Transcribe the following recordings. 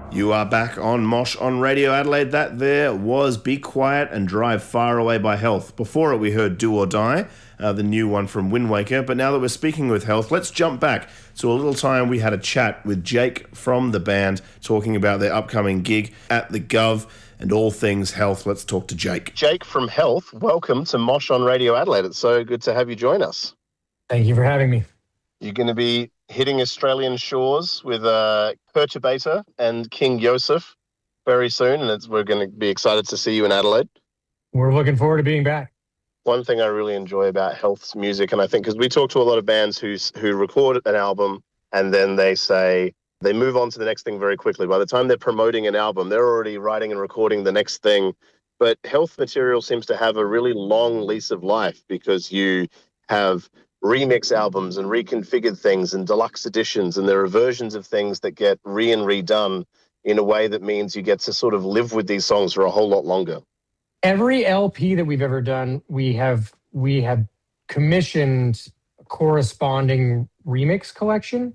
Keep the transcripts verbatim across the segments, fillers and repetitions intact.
You are back on Mosh on Radio Adelaide. That there was Be Quiet and Drive Far Away by Health. Before it, we heard Do or Die, uh, the new one from Wind Waker. But now that we're speaking with Health, let's jump back to a little time we had a chat with Jake from the band talking about their upcoming gig at the Gov and all things Health. Let's talk to Jake. Jake from Health, welcome to Mosh on Radio Adelaide. It's so good to have you join us. Thank you for having me. You're going to be hitting Australian shores with uh, Perturbator and King Yosef very soon, and it's, we're going to be excited to see you in Adelaide. We're looking forward to being back. One thing I really enjoy about Health's music, and I think because we talk to a lot of bands who who record an album and then they say they move on to the next thing very quickly. By the time they're promoting an album, they're already writing and recording the next thing. But Health material seems to have a really long lease of life because you have remix albums and reconfigured things and deluxe editions, and there are versions of things that get re and redone in a way that means you get to sort of live with these songs for a whole lot longer. Every L P that we've ever done, we have we have commissioned a corresponding remix collection.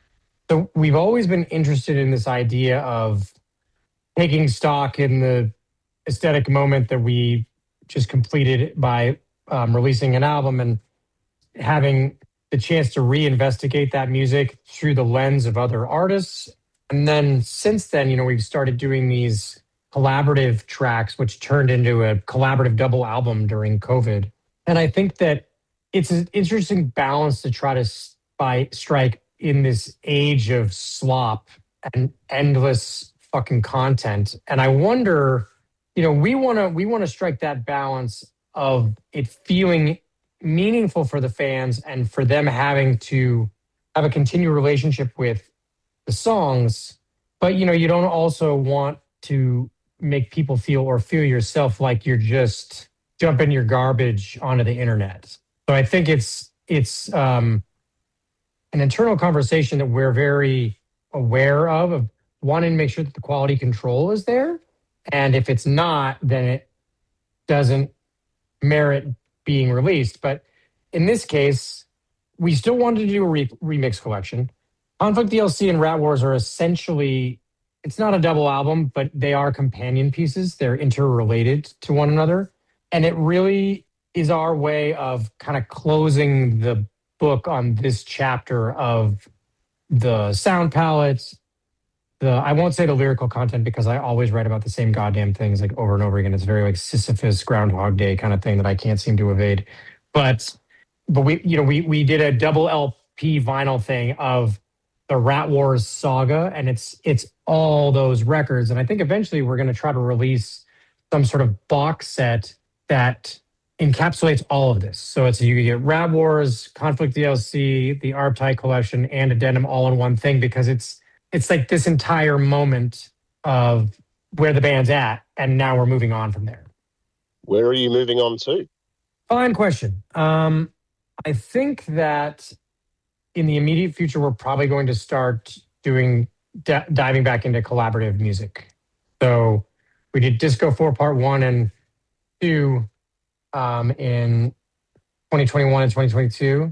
So we've always been interested in this idea of taking stock in the aesthetic moment that we just completed by um, releasing an album and having the chance to reinvestigate that music through the lens of other artists. And then since then, you know, we've started doing these collaborative tracks, which turned into a collaborative double album during COVID. And I think that it's an interesting balance to try to by strike in this age of slop and endless fucking content. And I wonder, you know, we want to we want to strike that balance of it feeling meaningful for the fans and for them having to have a continued relationship with the songs. But, you know, you don't also want to make people feel or feel yourself like you're just dumping your garbage onto the internet. So I think it's it's um, an internal conversation that we're very aware of, of wanting to make sure that the quality control is there. And if it's not, then it doesn't merit being released. But in this case, we still wanted to do a re- remix collection. Conflict D L C and Rat Wars are essentially, it's not a double album, but they are companion pieces. They're interrelated to one another. And it really is our way of kind of closing the book on this chapter of the sound palettes. The I won't say the lyrical content because I always write about the same goddamn things like over and over again. It's very like Sisyphus Groundhog Day kind of thing that I can't seem to evade. But but we you know we we did a double L P vinyl thing of the Rat Wars saga, and it's it's all those records. And I think eventually we're going to try to release some sort of box set that encapsulates all of this. So it's you get Rat Wars, Conflict D L C, the Arptide collection, and Addendum all in one thing because it's it's like this entire moment of where the band's at, and now we're moving on from there. Where are you moving on to? Fine question. Um, I think that in the immediate future, we're probably going to start doing d- diving back into collaborative music. So we did Disco four Part One and Two um, in twenty twenty-one and twenty twenty-two,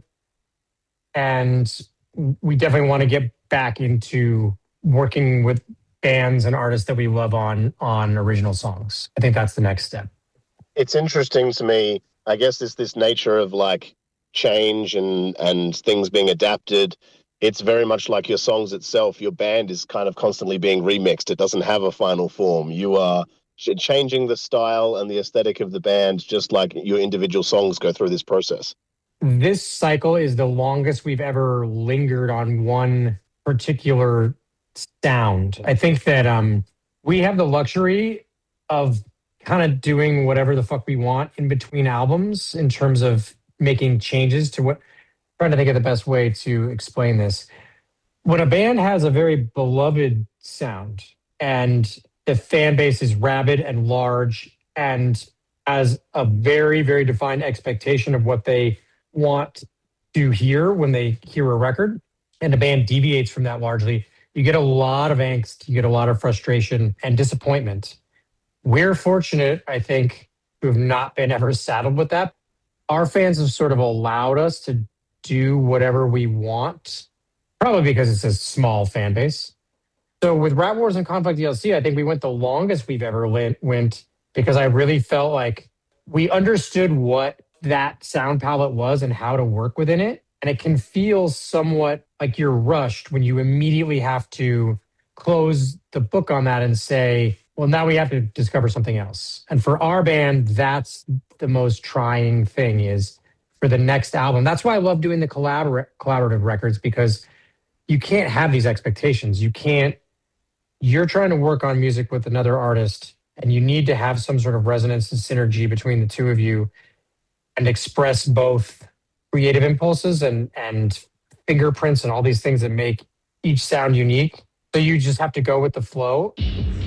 and we definitely want to get back into working with bands and artists that we love on on original songs. I think that's the next step. It's interesting to me. I guess it's this nature of like change and and things being adapted. It's very much like your songs itself. Your band is kind of constantly being remixed. It doesn't have a final form. You are changing the style and the aesthetic of the band, just like your individual songs go through this process. This cycle is the longest we've ever lingered on one particular sound. I think that um, we have the luxury of kind of doing whatever the fuck we want in between albums in terms of making changes to what, trying to think of the best way to explain this. When a band has a very beloved sound and the fan base is rabid and large and has a very, very defined expectation of what they want to hear when they hear a record, and the band deviates from that largely, you get a lot of angst, you get a lot of frustration and disappointment. We're fortunate, I think, to have not been ever saddled with that. Our fans have sort of allowed us to do whatever we want, probably because it's a small fan base. So with Rat Wars and Conflict D L C, I think we went the longest we've ever went, went because I really felt like we understood what that sound palette was and how to work within it. And it can feel somewhat like you're rushed when you immediately have to close the book on that and say, well, now we have to discover something else. And for our band, that's the most trying thing is for the next album. That's why I love doing the collabor- collaborative records, because you can't have these expectations. You can't, you're trying to work on music with another artist and you need to have some sort of resonance and synergy between the two of you and express both creative impulses and, and fingerprints and all these things that make each sound unique. So you just have to go with the flow.